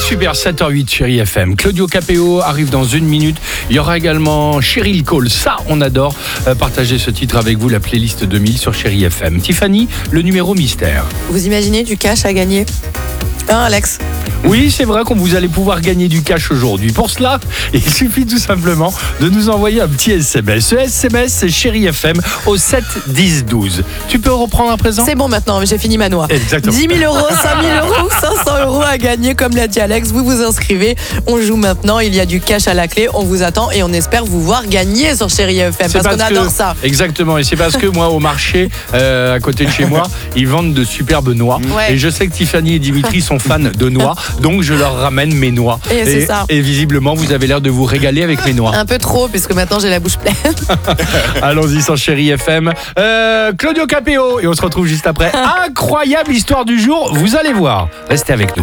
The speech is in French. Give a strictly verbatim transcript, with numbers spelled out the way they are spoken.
super, sept heures huit, Chérie F M. Claudio Capéo arrive dans une minute. Il y aura également Cheryl Cole. Ça, on adore euh, partager ce titre avec vous, la playlist deux mille sur Chérie F M. Tiffany, le numéro mystère. Vous imaginez du cash à gagner ? Hein, Alex ? Oui, c'est vrai qu'on vous allez pouvoir gagner du cash aujourd'hui. Pour cela, il suffit tout simplement de nous envoyer un petit S M S. Ce S M S, c'est Chérie F M au sept dix douze. Tu peux reprendre à présent ? C'est bon maintenant, j'ai fini ma noix. Exactement. dix mille euros, cinq mille euros, cinq cents euros à gagner, comme l'a dit Alex. Vous vous inscrivez, on joue maintenant. Il y a du cash à la clé, on vous attend et on espère vous voir gagner sur Chérie F M. Parce, parce qu'on adore que, ça. Exactement, et c'est parce que moi, au marché, euh, à côté de chez moi, ils vendent de superbes noix. Ouais. Et je sais que Tiffany et Dimitri sont fans de noix, donc je leur ramène mes noix. Et, c'est ça. et visiblement, vous avez l'air de vous régaler avec mes noix. Un peu trop, puisque maintenant j'ai la bouche pleine. Allons-y sur Chérie F M. Euh, Claudio Capéo, et on se retrouve juste après. Incroyable histoire du jour, vous allez voir. Restez avec nous.